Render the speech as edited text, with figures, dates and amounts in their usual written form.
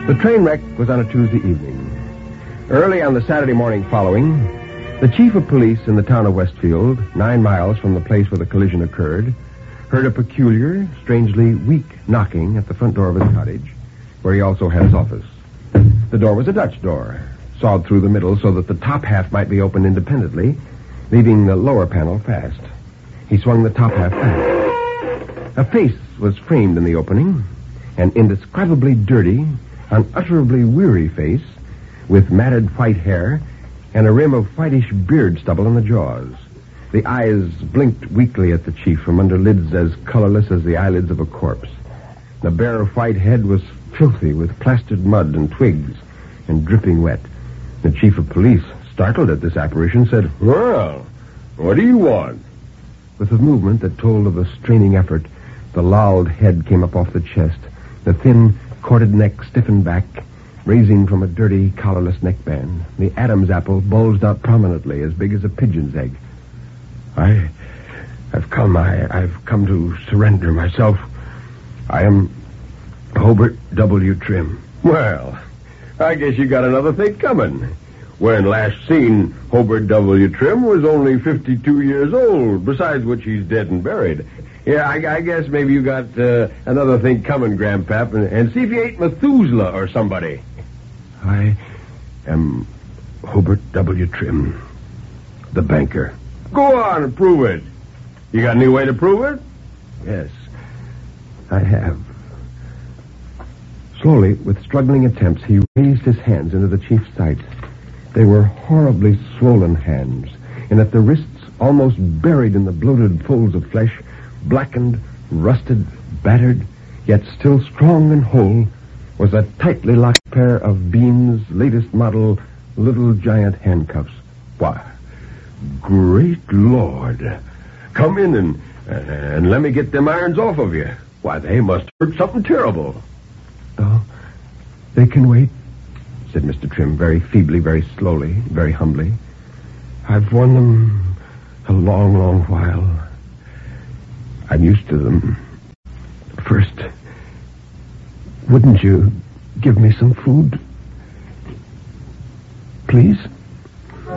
The train wreck was on a Tuesday evening. Early on the Saturday morning following, the chief of police in the town of Westfield, 9 miles from the place where the collision occurred, heard a peculiar, strangely weak knocking at the front door of his cottage, where he also had his office. The door was a Dutch door, sawed through the middle so that the top half might be opened independently, leaving the lower panel fast. He swung the top half back. A face was framed in the opening, an indescribably dirty, unutterably weary face, with matted white hair and a rim of whitish beard stubble on the jaws. The eyes blinked weakly at the chief from under lids as colorless as the eyelids of a corpse. The bare white head was filthy with plastered mud and twigs and dripping wet. The chief of police, startled at this apparition, said, "Well, what do you want?" With a movement that told of a straining effort, the lolled head came up off the chest. The thin, corded neck stiffened back, raising from a dirty, collarless neckband. The Adam's apple bulged out prominently, as big as a pigeon's egg. I've come to surrender myself. I am Hobart W. Trim. Well, I guess you got another thing coming. When last seen, Hobart W. Trim was only 52 years old, besides which he's dead and buried. Yeah, I guess maybe you got another thing coming, Grandpap, and see if you ain't Methuselah or somebody. I am Hobart W. Trim, the banker. Go on and prove it. You got any way to prove it? Yes, I have. Slowly, with struggling attempts, he raised his hands into the chief's sight. They were horribly swollen hands, and at the wrists, almost buried in the bloated folds of flesh, blackened, rusted, battered, yet still strong and whole, was a tightly locked pair of Bean's latest model Little Giant handcuffs. Why, great Lord. Come in and let me get them irons off of you. Why, they must hurt something terrible. Oh, they can wait, said Mr. Trim, very feebly, very slowly, very humbly. I've worn them a long, long while. I'm used to them. First, wouldn't you give me some food? Please?